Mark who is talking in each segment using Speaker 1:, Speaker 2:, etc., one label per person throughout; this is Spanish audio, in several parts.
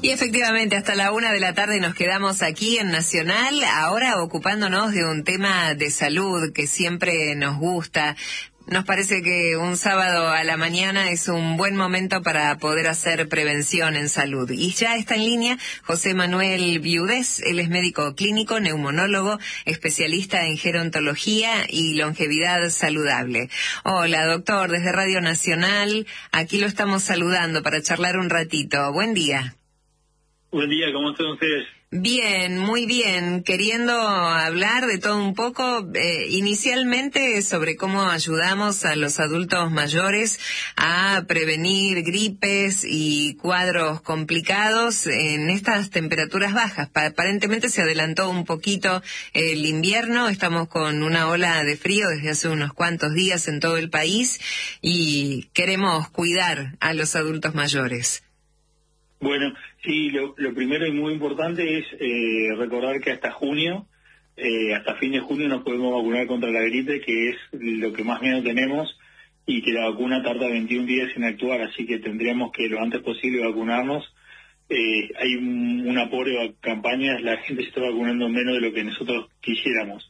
Speaker 1: Y efectivamente, hasta la 1 de la tarde nos quedamos aquí en Nacional, ahora ocupándonos de un tema de salud que siempre nos gusta. Nos parece que un sábado a la mañana es un buen momento para poder hacer prevención en salud. Y ya está en línea José Manuel Viudés, él es médico clínico, neumonólogo, especialista en gerontología y longevidad saludable. Hola, doctor, desde Radio Nacional, aquí lo estamos saludando para charlar un ratito. Buen día.
Speaker 2: Buen día, ¿cómo están ustedes?
Speaker 1: Bien, muy bien. Queriendo hablar de todo un poco, inicialmente sobre cómo ayudamos a los adultos mayores a prevenir gripes y cuadros complicados en estas temperaturas bajas. Aparentemente se adelantó un poquito el invierno, estamos con una ola de frío desde hace unos cuantos días en todo el país y queremos cuidar a los adultos mayores.
Speaker 2: Bueno, sí, lo primero y muy importante es recordar que hasta junio, hasta fin de junio nos podemos vacunar contra la gripe, que es lo que más miedo tenemos, y que la vacuna tarda 21 días en actuar, así que tendríamos que lo antes posible vacunarnos. Hay un apuro de campañas, la gente se está vacunando menos de lo que nosotros quisiéramos.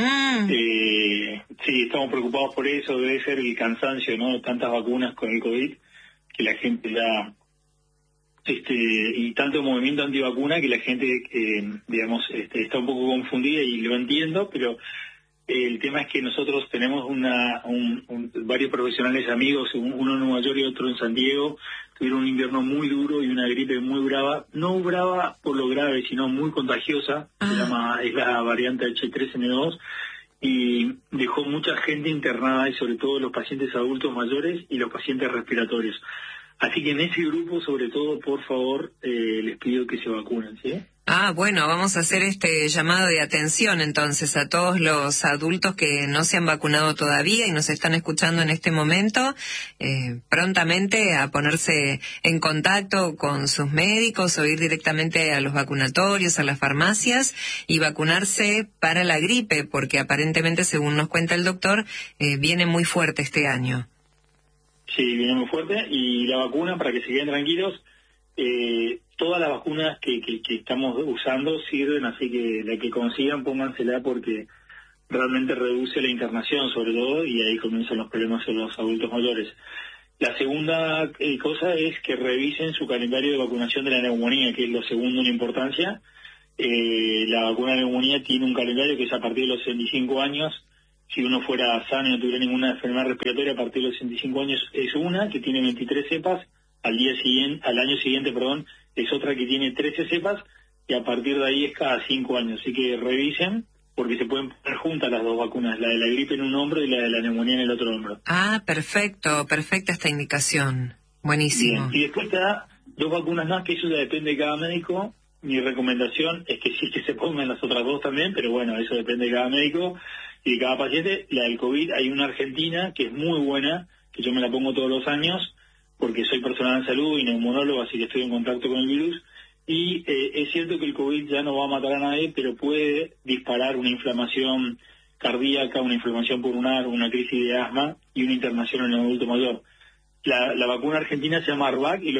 Speaker 2: Sí, estamos preocupados por eso, debe ser el cansancio, ¿no? Tantas vacunas con el COVID, que la gente ya... y tanto movimiento antivacuna que la gente, está un poco confundida, y lo entiendo, pero el tema es que nosotros tenemos varios profesionales amigos, uno en Nueva York y otro en San Diego, tuvieron un invierno muy duro y una gripe muy brava, no brava por lo grave, sino muy contagiosa, es la variante H3N2, y dejó mucha gente internada, y sobre todo los pacientes adultos mayores y los pacientes respiratorios. Así que en ese grupo, sobre todo, por favor, les pido que se vacunen, ¿sí?
Speaker 1: Bueno, vamos a hacer este llamado de atención entonces a todos los adultos que no se han vacunado todavía y nos están escuchando en este momento, prontamente a ponerse en contacto con sus médicos o ir directamente a los vacunatorios, a las farmacias y vacunarse para la gripe, porque aparentemente, según nos cuenta el doctor, viene muy fuerte este año.
Speaker 2: Sí, viene muy fuerte, y la vacuna, para que se queden tranquilos, todas las vacunas que estamos usando sirven, así que la que consigan póngansela, porque realmente reduce la internación sobre todo, y ahí comienzan los problemas en los adultos mayores. La segunda cosa es que revisen su calendario de vacunación de la neumonía, que es lo segundo en importancia. La vacuna de neumonía tiene un calendario que es a partir de los 65 años. Si uno fuera sano y no tuviera ninguna enfermedad respiratoria, a partir de los 65 años es una, que tiene 23 cepas, al año siguiente, es otra que tiene 13 cepas, y a partir de ahí es cada 5 años. Así que revisen, porque se pueden poner juntas las dos vacunas, la de la gripe en un hombro y la de la neumonía en el otro hombro.
Speaker 1: Perfecta esta indicación. Buenísimo.
Speaker 2: Bien. Y después te da 2 vacunas más, que eso ya depende de cada médico. Mi recomendación es que sí, que se pongan las otras 2 también, pero bueno, eso depende de cada médico y de cada paciente. La del COVID, hay una argentina que es muy buena, que yo me la pongo todos los años, porque soy personal de salud y neumonólogo, así que estoy en contacto con el virus. Y es cierto que el COVID ya no va a matar a nadie, pero puede disparar una inflamación cardíaca, una inflamación pulmonar, una crisis de asma y una internación en el adulto mayor. La vacuna argentina se llama Arvac y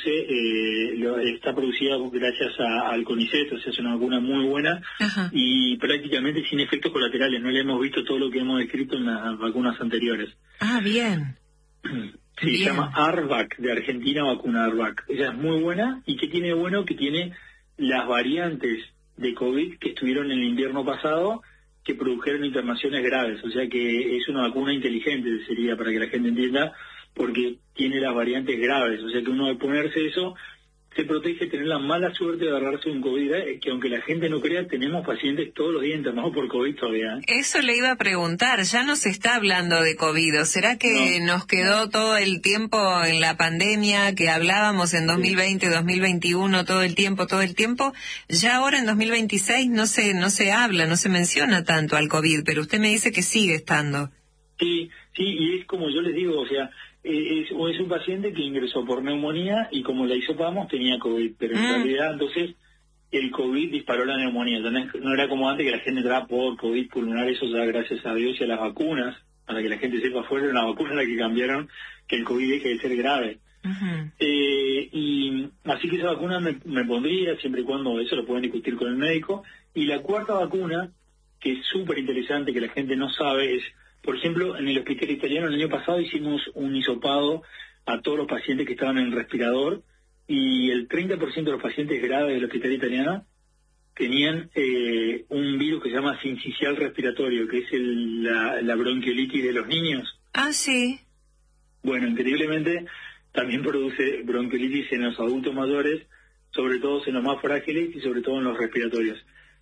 Speaker 2: está producida gracias al CONICET, o sea, es una vacuna muy buena.
Speaker 1: Ajá.
Speaker 2: Y prácticamente sin efectos colaterales. No le hemos visto todo lo que hemos descrito en las vacunas anteriores.
Speaker 1: Bien.
Speaker 2: Sí,
Speaker 1: Bien.
Speaker 2: se llama Arvac, de Argentina, vacuna Arvac. Ella es muy buena. ¿Y qué tiene de bueno? Que tiene las variantes de COVID que estuvieron en el invierno pasado, que produjeron internaciones graves. O sea que es una vacuna inteligente, sería, para que la gente entienda, porque tiene las variantes graves. O sea que uno, al ponerse eso, se protege de tener la mala suerte de agarrarse un COVID, que aunque la gente no crea, tenemos pacientes todos los días internados por COVID todavía.
Speaker 1: Eso le iba a preguntar, ya no se está hablando de COVID, ¿o será que nos quedó todo el tiempo en la pandemia que hablábamos en 2020, 2021, todo el tiempo? Ya ahora en 2026 no se habla, no se menciona tanto al COVID, pero usted me dice que sigue estando.
Speaker 2: Sí, y es como yo les digo, o sea, es un paciente que ingresó por neumonía y como la hisopamos tenía COVID, pero en realidad entonces el COVID disparó la neumonía. No era como antes, que la gente entraba por COVID pulmonar. Eso ya, gracias a Dios y a las vacunas, para que la gente sepa, fueron las vacunas las que cambiaron que el COVID deje de ser grave.
Speaker 1: Uh-huh.
Speaker 2: Y así Así que esa vacuna me pondría, siempre y cuando eso lo pueden discutir con el médico. Y la cuarta vacuna, que es súper interesante, que la gente no sabe, es, por ejemplo, en el hospital italiano el año pasado hicimos un hisopado a todos los pacientes que estaban en el respirador, y el 30% de los pacientes graves del hospital italiano tenían un virus que se llama sincicial respiratorio, que es la bronquiolitis de los niños.
Speaker 1: Ah, sí.
Speaker 2: Bueno, increíblemente también produce bronquiolitis en los adultos mayores, sobre todo en los más frágiles y sobre todo en los respiratorios.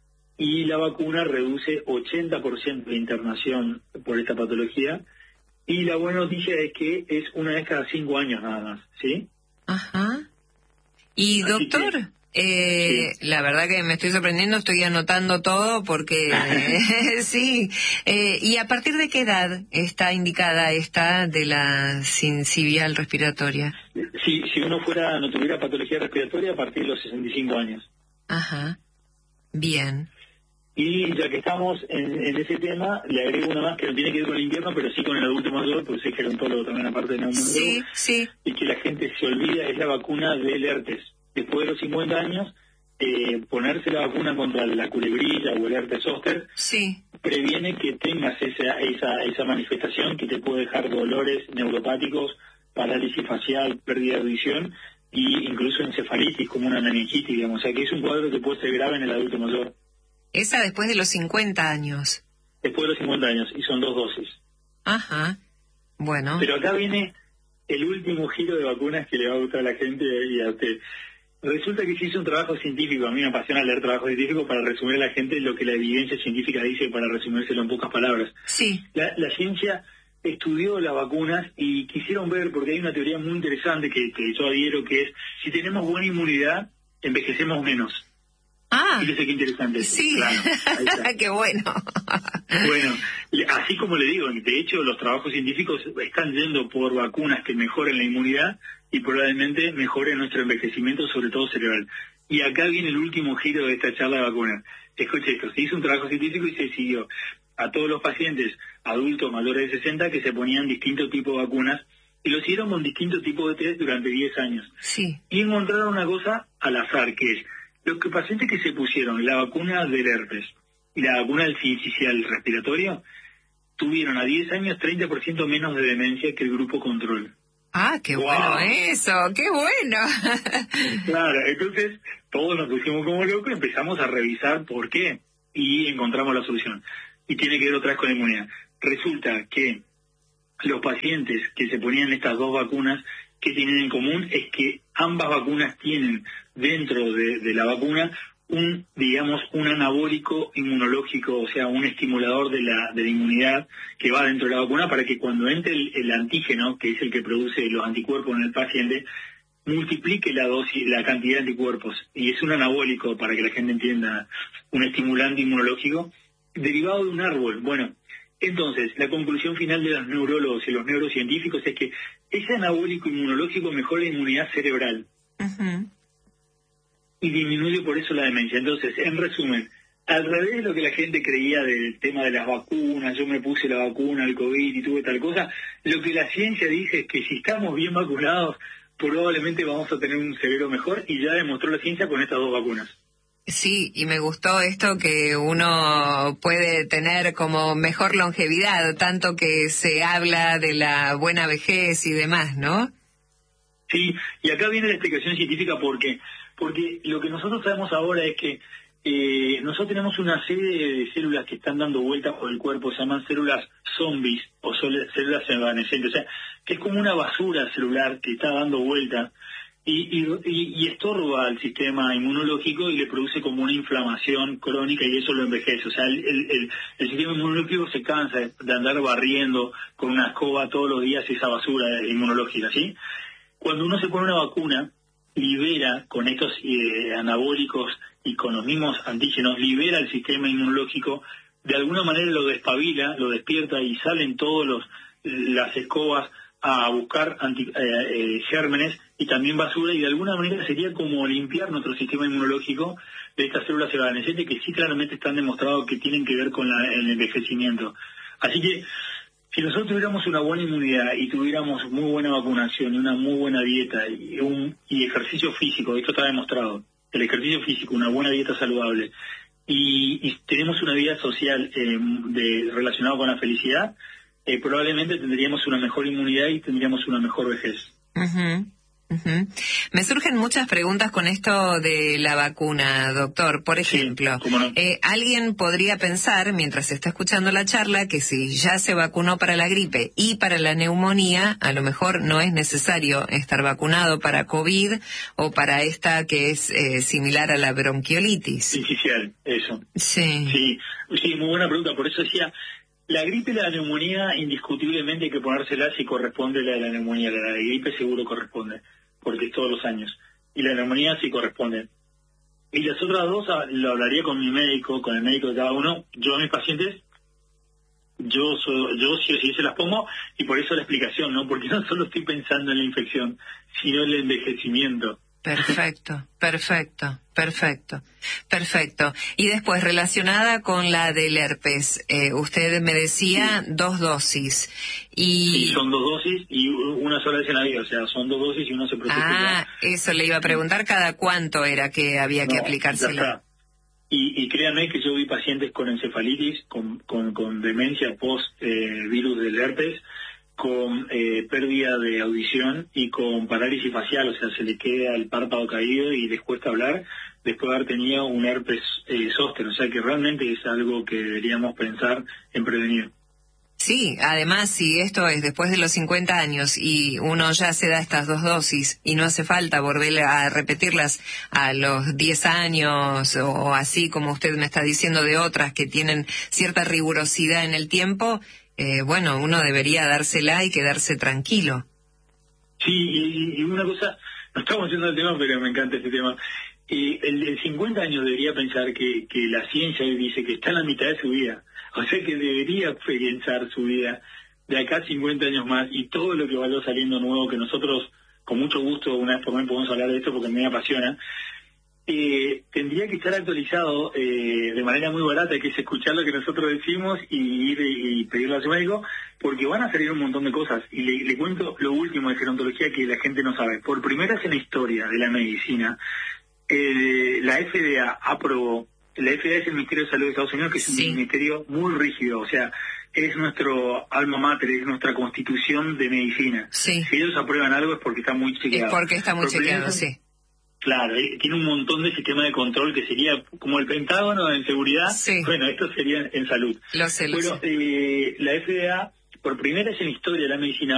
Speaker 2: Y la vacuna reduce 80% de internación por esta patología. Y la buena noticia es que es una vez cada 5 años nada más, ¿sí?
Speaker 1: Ajá. Y
Speaker 2: Así
Speaker 1: doctor,
Speaker 2: sí.
Speaker 1: la verdad que me estoy sorprendiendo, estoy anotando todo porque sí. ¿Y a partir de qué edad está indicada esta de la sincicial respiratoria?
Speaker 2: Si uno no tuviera patología respiratoria, a partir de los 65 años.
Speaker 1: Ajá. Bien.
Speaker 2: Y ya que estamos en ese tema, le agrego una más que no tiene que ver con el invierno, pero sí con el adulto mayor, porque soy gerontólogo también, aparte de neumonólogo.
Speaker 1: Sí, sí.
Speaker 2: Y que la gente se olvida, es la vacuna del herpes. Después de los 50 años, ponerse la vacuna contra la culebrilla o el herpes zóster,
Speaker 1: Sí.
Speaker 2: previene que tengas esa manifestación que te puede dejar dolores neuropáticos, parálisis facial, pérdida de audición e incluso encefalitis, como una meningitis, digamos. O sea que es un cuadro que puede ser grave en el adulto mayor.
Speaker 1: Esa después de los 50 años.
Speaker 2: Después de los 50 años, y son 2 dosis.
Speaker 1: Ajá. Bueno.
Speaker 2: Pero acá viene el último giro de vacunas que le va a gustar a la gente y a usted. Resulta que se hizo un trabajo científico, a mí me apasiona leer trabajo científico para resumir a la gente lo que la evidencia científica dice, para resumírselo en pocas palabras.
Speaker 1: Sí.
Speaker 2: La ciencia estudió las vacunas y quisieron ver, porque hay una teoría muy interesante que yo adhiero, que es, si tenemos buena inmunidad, envejecemos menos.
Speaker 1: Ah,
Speaker 2: Fíjese qué interesante eso.
Speaker 1: sí.
Speaker 2: Claro, ahí está.
Speaker 1: Qué bueno.
Speaker 2: Bueno, así como le digo, de hecho los trabajos científicos están yendo por vacunas que mejoren la inmunidad y probablemente mejoren nuestro envejecimiento, sobre todo cerebral. Y acá viene el último giro de esta charla de vacunas. Escuche esto, se hizo un trabajo científico y se siguió a todos los pacientes adultos mayores de 60 que se ponían distintos tipos de vacunas y lo hicieron con distintos tipos de test durante 10 años.
Speaker 1: Sí.
Speaker 2: Y encontraron una cosa al azar, que es los pacientes que se pusieron la vacuna del herpes y la vacuna del sincicial respiratorio tuvieron a 10 años 30% menos de demencia que el grupo control.
Speaker 1: Ah, qué
Speaker 2: ¡Wow!
Speaker 1: bueno eso, qué bueno.
Speaker 2: Claro, entonces todos nos pusimos como locos y empezamos a revisar por qué y encontramos la solución. Y tiene que ver otra vez con la inmunidad. Resulta que los pacientes que se ponían estas 2 vacunas, que tienen en común es que ambas vacunas tienen dentro de la vacuna un anabólico inmunológico, o sea, un estimulador de la inmunidad que va dentro de la vacuna para que cuando entre el antígeno, que es el que produce los anticuerpos en el paciente, multiplique la dosis, la cantidad de anticuerpos. Y es un anabólico, para que la gente entienda, un estimulante inmunológico derivado de un árbol. Bueno, entonces, la conclusión final de los neurólogos y los neurocientíficos es que ese anabólico inmunológico mejora la inmunidad cerebral.
Speaker 1: Uh-huh.
Speaker 2: Y disminuye por eso la demencia. Entonces, en resumen, al revés de lo que la gente creía del tema de las vacunas, yo me puse la vacuna, el COVID y tuve tal cosa, lo que la ciencia dice es que si estamos bien vacunados, probablemente vamos a tener un cerebro mejor, y ya demostró la ciencia con estas 2 vacunas.
Speaker 1: Sí, y me gustó esto que uno puede tener como mejor longevidad, tanto que se habla de la buena vejez y demás, ¿no?
Speaker 2: Sí, y acá viene la explicación científica porque lo que nosotros sabemos ahora es que nosotros tenemos una serie de células que están dando vueltas por el cuerpo, se llaman células zombies o células evanescentes, o sea, que es como una basura celular que está dando vueltas y estorba al sistema inmunológico y le produce como una inflamación crónica y eso lo envejece. O sea, el sistema inmunológico se cansa de andar barriendo con una escoba todos los días esa basura inmunológica, ¿sí? Cuando uno se pone una vacuna, libera con estos anabólicos y con los mismos antígenos, libera el sistema inmunológico, de alguna manera lo despabila, lo despierta y salen todos las escobas a buscar gérmenes y también basura, y de alguna manera sería como limpiar nuestro sistema inmunológico de estas células evanescentes que sí claramente están demostrados que tienen que ver con el envejecimiento. Así que Si nosotros tuviéramos una buena inmunidad y tuviéramos muy buena vacunación y una muy buena dieta y ejercicio físico, esto está demostrado, el ejercicio físico, una buena dieta saludable, y tenemos una vida social relacionada con la felicidad, probablemente tendríamos una mejor inmunidad y tendríamos una mejor vejez.
Speaker 1: Uh-huh. Uh-huh. Me surgen muchas preguntas con esto de la vacuna, doctor. Por ejemplo,
Speaker 2: sí, ¿cómo no?
Speaker 1: Alguien podría pensar, mientras está escuchando la charla, que si ya se vacunó para la gripe y para la neumonía, a lo mejor no es necesario estar vacunado para COVID o para esta que es similar a la bronquiolitis.
Speaker 2: Sincicial, eso.
Speaker 1: Sí.
Speaker 2: Sí, muy buena pregunta. Por eso decía, la gripe y la neumonía, indiscutiblemente hay que ponérsela si corresponde la de la neumonía. La de gripe seguro corresponde, porque es todos los años. Y la neumonía sí corresponde. Y las otras dos lo hablaría con mi médico, con el médico de cada uno. Yo a mis pacientes, yo sí o sí se las pongo, y por eso la explicación, ¿no? Porque no solo estoy pensando en la infección, sino en el envejecimiento.
Speaker 1: Perfecto. Y después, relacionada con la del herpes, usted me decía 2 dosis.
Speaker 2: Sí, son 2 dosis y una sola vez en la vida, o sea, son 2 dosis y uno se protege.
Speaker 1: Eso le iba a preguntar, ¿cada cuánto era que había que aplicársela?
Speaker 2: Y créanme que yo vi pacientes con encefalitis, con demencia post virus del herpes, con pérdida de audición y con parálisis facial, o sea, se le queda el párpado caído y les cuesta hablar después de haber tenido un herpes zóster, o sea que realmente es algo que deberíamos pensar en prevenir.
Speaker 1: Sí, además, si esto es después de los 50 años y uno ya se da estas 2 dosis y no hace falta volver a repetirlas a los 10 años o así como usted me está diciendo de otras que tienen cierta rigurosidad en el tiempo, bueno, uno debería dársela y quedarse tranquilo.
Speaker 2: Sí, y una cosa, no estamos yendo al tema, pero me encanta este tema. El 50 años debería pensar que la ciencia hoy dice que está en la mitad de su vida. O sea que debería pensar su vida de acá a 50 años más y todo lo que vaya saliendo nuevo, que nosotros con mucho gusto una vez por mes podemos hablar de esto porque me apasiona, tendría que estar actualizado de manera muy barata, que es escuchar lo que nosotros decimos y ir y pedirlo a su médico, porque van a salir un montón de cosas. Y le cuento lo último de gerontología que la gente no sabe. Por primera vez en la historia de la medicina, la FDA aprobó. La FDA es el Ministerio de Salud de Estados Unidos, que es un ministerio muy rígido, o sea, es nuestro alma mater, es nuestra constitución de medicina.
Speaker 1: Sí.
Speaker 2: Si ellos aprueban algo es porque está muy chequeado.
Speaker 1: Es porque está muy chequeado, sí.
Speaker 2: Claro, tiene un montón de sistemas de control que sería como el Pentágono en seguridad.
Speaker 1: Sí.
Speaker 2: Bueno, esto sería en salud.
Speaker 1: Lo sé.
Speaker 2: La FDA, por primera vez en la historia de la medicina,